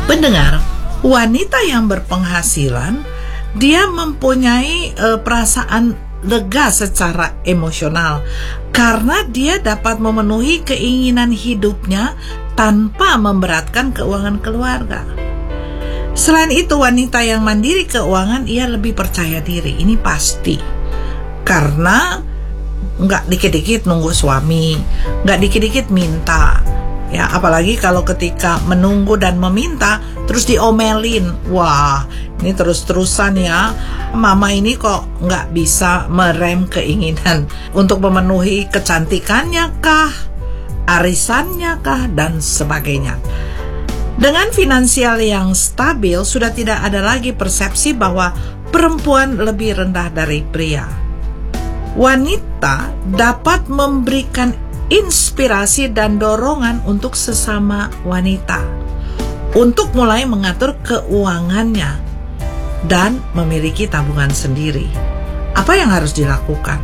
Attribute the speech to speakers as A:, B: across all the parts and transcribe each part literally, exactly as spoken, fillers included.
A: Pendengar, wanita yang berpenghasilan, dia mempunyai e, perasaan lega secara emosional karena dia dapat memenuhi keinginan hidupnya tanpa memberatkan keuangan keluarga. Selain itu, wanita yang mandiri keuangan, ia lebih percaya diri, ini pasti. Karena nggak dikit-dikit nunggu suami, nggak dikit-dikit minta. Ya, apalagi kalau ketika menunggu dan meminta terus diomelin. Wah, ini terus-terusan ya. Mama ini kok nggak bisa merem keinginan untuk memenuhi kecantikannya kah, arisannya kah, dan sebagainya. Dengan finansial yang stabil, sudah tidak ada lagi persepsi bahwa perempuan lebih rendah dari pria. Wanita dapat memberikan inspirasi dan dorongan untuk sesama wanita untuk mulai mengatur keuangannya dan memiliki tabungan sendiri. Apa yang harus dilakukan?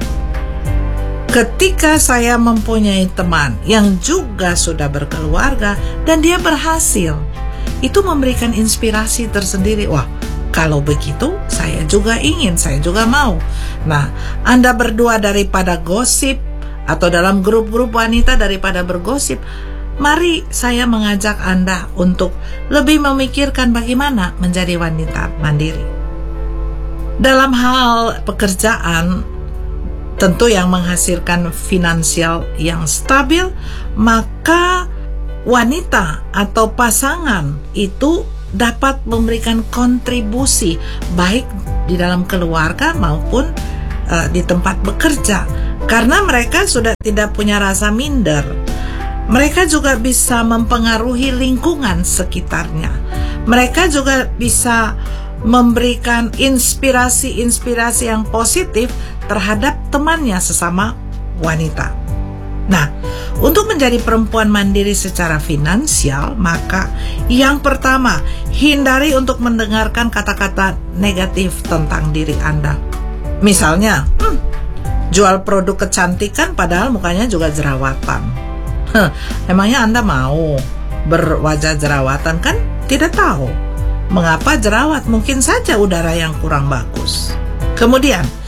A: Ketika saya mempunyai teman yang juga sudah berkeluarga dan dia berhasil, itu memberikan inspirasi tersendiri. Wah, kalau begitu saya juga ingin, saya juga mau. Nah, Anda berdua daripada gosip atau dalam grup-grup wanita daripada bergosip, mari saya mengajak Anda untuk lebih memikirkan bagaimana menjadi wanita mandiri. Dalam hal pekerjaan, tentu yang menghasilkan finansial yang stabil, maka wanita atau pasangan itu dapat memberikan kontribusi baik di dalam keluarga maupun uh, di tempat bekerja. Karena mereka sudah tidak punya rasa minder. Mereka juga bisa mempengaruhi lingkungan sekitarnya. Mereka juga bisa memberikan inspirasi-inspirasi yang positif terhadap temannya sesama wanita. Nah, untuk menjadi perempuan mandiri secara finansial, maka yang pertama, hindari untuk mendengarkan kata-kata negatif tentang diri Anda. Misalnya, hmm, jual produk kecantikan padahal mukanya juga jerawatan. Huh, emangnya Anda mau berwajah jerawatan? Kan tidak tahu mengapa jerawat, mungkin saja udara yang kurang bagus. Kemudian,